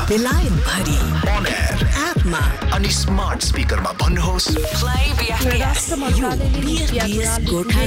बेलायत भरि On air एपमा अनि स्मार्ट स्पिकरमा भन्नुहोस् प्ले बीएफबीएस गोर्खा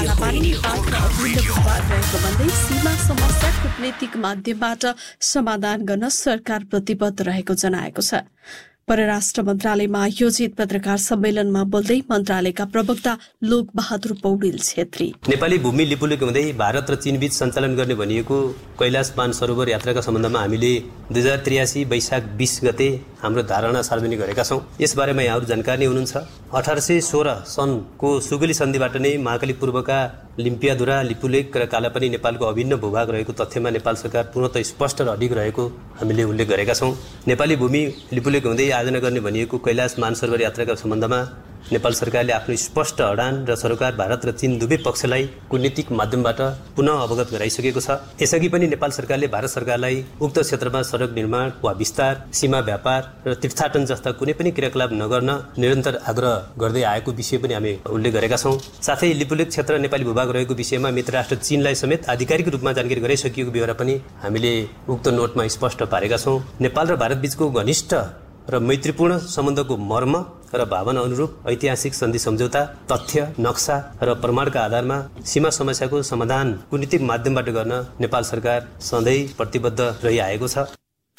रेडियो भन्दै सीमा समस्या कूटनीतिक माध्यमबाट समाधान गर्न सरकार प्रतिबद्ध रहेको जनाएको छ। परराष्ट्र मन्त्रालयमा आयोजित पत्रकार सम्मेलनमा बोल्दै मन्त्रालयका प्रवक्ता लोक बहादुर पौडेल छेत्री नेपाली भूमि लिपुलेक हुँदै भारत र चीन बीच सञ्चालन गर्ने भनिएको कैलाश मानसरोवर यात्राका सम्बन्धमा हामीले 2083 वैशाख 20 गते हाम्रो धारणा सार्वजनिक गरेका छौं। यसबारेमा यहाँहरू जानकारी हुनुहुन्छ। 1816 सनको सुगली सन्धिबाट नै महाकाली पूर्वका लिम्पियाधुरा, लिपुलेक र कालापानी नेपालको अभिन्न भूभाग रहेको तथ्यमा नेपाल सरकार पूर्णतः स्पष्ट र अडिग रहेको हामीले उल्लेख गरेका छौं। नेपाली भूमि लिपुलेक हुँदै आयोजना गर्ने भनिएको कैलाश मानसरोवर यात्राका सम्बन्धमा नेपाल सरकारले आफ्नो स्पष्ट अडान र सरकार भारत र चीन दुवै पक्षलाई कूटनीतिक माध्यमबाट पुनः अवगत गराइसकेको छ। यसअघि पनि नेपाल सरकारले भारत सरकारलाई उक्त क्षेत्रमा सडक निर्माण वा विस्तार, सीमा व्यापार र तीर्थाटन जस्ता कुनै पनि क्रियाकलाप नगर्न निरन्तर आग्रह गर्दै आएको विषय पनि हामी उल्लेख गरेका छौं। साथै लिपुलेक क्षेत्र नेपाली भूभाग रहेको विषयमा मित्र राष्ट्र चीनलाई समेत आधिकारिक रूपमा जानकारी गराइसकिएको बेहोरा पनि हामीले उक्त नोटमा स्पष्ट पारेका छौं। नेपाल र भारत बीचको घनिष्ठ र मैत्रीपूर्ण सम्बन्धको मर्म र भावना अनुरूप ऐतिहासिक सन्धि सम्झौता, तथ्य, नक्सा र प्रमाणका आधारमा सीमा समस्याको समाधान कूटनीतिक माध्यमबाट गर्न नेपाल सरकार सधैँ प्रतिबद्ध रहिआएको छ।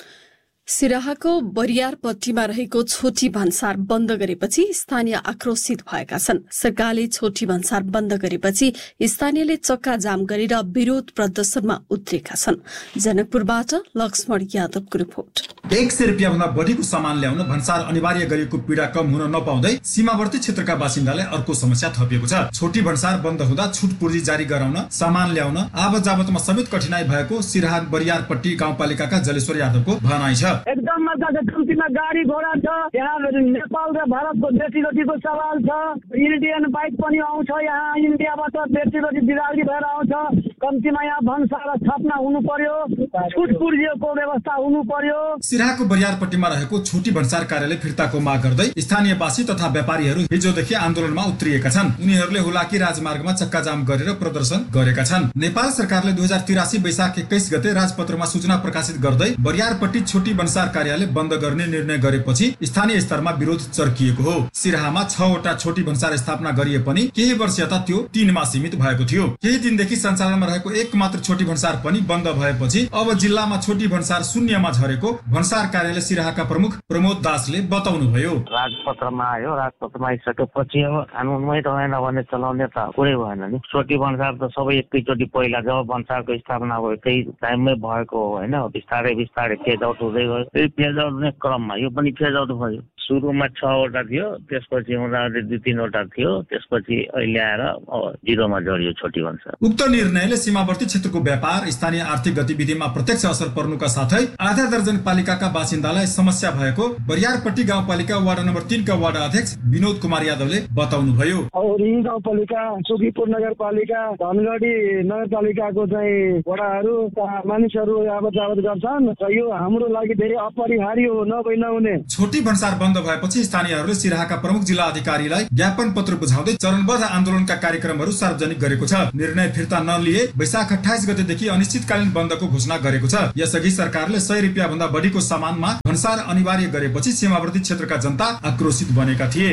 सिराहाको बरियारपट्टीमा रहेको छोटी भन्सार बन्द गरेपछि स्थानीय आक्रोशित भएका छन्। सरकारले छोटी भन्सार बन्द गरेपछि स्थानीयले चक्का जाम गरेर विरोध प्रदर्शनमा उत्रेका छन्। जनकपुरबाट लक्ष्मण यादवको रिपोर्ट। 100 रुपियाँ भन्दा बढीको सामान ल्याउन भन्सार अनिवार्य गरिएको पीडा कम हुन नपाउँदै सीमावर्ती क्षेत्रका बासिन्दालाई अर्को समस्या थपिएको छ। छोटी भन्सार बन्द हुँदा छुट पूर्जी जारी गराउन, सामान ल्याउन, आवत जावतमा समेत कठिनाई भएको सिराहा बरियारपट्टी गाउँपालिकाका जलेश्वर यादवको भनाइ छ। एकदम मजा छ। कम्तीमा गाडी घोडा छ। यहाँ नेपाल र भारतको बेटी रोटीको सवाल छ। इन्डियन बाइक पनि आउँछ। यहाँ इन्डियाबाट बेटी रोटी बिराली भएर आउँछ। कम्तीमा यहाँ भन्सार स्थापना हुनु पर्यो। छुट पूर्जीको व्यवस्था हुनु पर्यो। सिराहाको बरियारपट्टीमा रहेको छोटी भन्सार कार्यालय फिर्ताको माग गर्दै स्थानीयवासी तथा व्यापारीहरू हिजोदेखि आन्दोलनमा उत्रिएका छन्। उनीहरूले हुलाकी राजमार्गमा चक्काजाम गरेर प्रदर्शन गरेका छन्। नेपाल सरकारले 2083 वैशाख 21 गते राजपत्रमा सूचना प्रकाशित गर्दै बरियारपट्टी छोटी भन्सार कार्यालय बन्द गर्ने निर्णय गरेपछि स्थानीय स्तरमा विरोध चर्किएको हो। सिराहामा 6 वटा छोटी भन्सार स्थापना गरिए पनि केही वर्ष यता त्यो 3 मा सीमित भएको थियो। केही दिनदेखि सञ्चालनमा रहेको एक मात्र छोटी भन्सार पनि बन्द भएपछि अब जिल्लामा छोटी भन्सार शून्यमा झरेको भन्सार कार्यालय सिराहाका प्रमुख प्रमोद दासले बताउनुभयो। राजपत्रमा आयो, राजपत्रमा आइसकेपछि अब कानुनमै रहेन भने चलाउने त कुरै भएन नि। छोटी भन्सार त सबै एकैचोटि पहिला जब भन्सारको स्थापना भयो त्यही टाइममै भएको हो हैन। बिस्तारै बिस्तारै फेज आउट हुँदै गयो। फेज आउट हुने क्रममा यो पनि फेज आउट भयो। सुरुमा 6 वटा थियो, त्यसपछि हुँदाखेरि 2-3 वटा थियो, त्यसपछि अहिले आएर 0 मा झर्यो छोटी भन्सार। उक्त निर्णयले सीमावर्ती क्षेत्रको व्यापार, स्थानीय आर्थिक गतिविधिमा प्रत्यक्ष असर पर्नुका साथै आधा दर्जन पालिकाका बासिन्दालाई समस्या भएको बरियारपट्टी गाउँपालिका वार्ड नम्बर 3 का वार्ड अध्यक्ष विनोद कुमार यादवले बताउनुभयो। रिङ गाउँपालिका, सुखीपुर नगरपालिका, धनगढी नगरपालिकाको चाहिँ वडाहरू मानिसहरू आवत जावत गर्छन् र यो हाम्रो लागि धेरै अपरिहार्य हो, नहुने। छोटी भन्सार बन्द भएपछि स्थानीयहरूले सिराहाका प्रमुख जिल्ला अधिकारीलाई ज्ञापन पत्र बुझाउँदै चरणबद्ध आन्दोलनका कार्यक्रमहरू सार्वजनिक गरेको छ। निर्णय फिर्ता नलिए वैशाख 28 गतेदेखि अनिश्चितकालीन बन्दको घोषणा गरेको छ। यसअघि सरकारले 100 रुपियाँ भन्दा बढीको सामानमा भन्सार अनिवार्य गरेपछि सीमावर्ती क्षेत्रका जनता आक्रोशित बनेका थिए।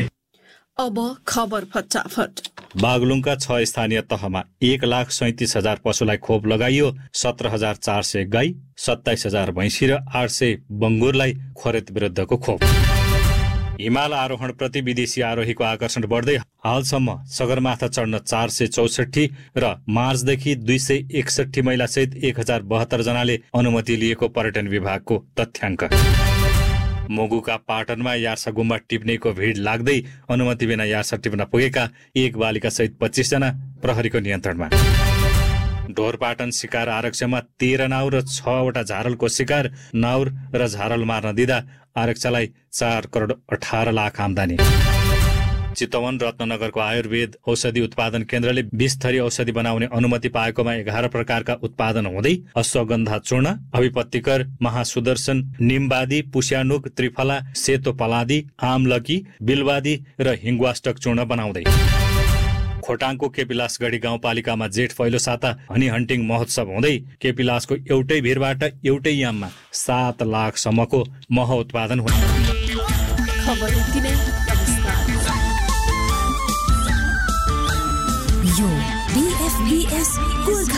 अब खबर फटाफट। बागलुङका 6 स्थानीय तहमा 1,37,000 पशुलाई खोप लगाइयो। 17,400 गाई, 27,000 भैँसी र 800 बङ्गुरलाई खोरेत विरुद्धको खोप। हिमाल आरोहण प्रति विदेशी आरोहीको आकर्षण बढ्दै हालसम्म सगरमाथा चढ्न 464 र मार्चदेखि 261 महिला सहित 1072 जनाले अनुमति लिएको पर्यटन विभागको तथ्याङ्क। मोगुका पाटनमा यार्सा गुम्बा टिप्नेको भिड लाग्दै अनुमति बिना यार्सा टिप्न पुगेका 1 बालिका सहित 25 जना प्रहरीको नियन्त्रणमा। ढोरपाटन शिकार आरक्षमा 13 नाउर र 6 वटा झारलको शिकार, नाउर र झारल मार्न दिँदा आरक्षलाई 4 करोड 18 लाख आम्दानी। चितवन रत्नगरको आयुर्वेद औषधि उत्पादन केन्द्रले 20 थरी औषधि बनाउने अनुमति पाएकोमा 11 प्रकारका उत्पादन हुँदै अश्वगन्धा चूर्ण, अभिपत्तिकर, महासुदर्शन, निमवादी, पुष्यानुक, त्रिफला, सेतो पलादी, आमलकी, बिलवादी र हिङ्गवाष्टक चूर्ण बनाउँदै। खोटाङको केपिलास गढी गाउँपालिकामा जेठ पहिलो साता हनी हन्टिङ महोत्सव हुँदै केपिलासको एउटै भिरबाट एउटै याममा 7 लाखसम्मको मह उत्पादन हुने। यो BFBS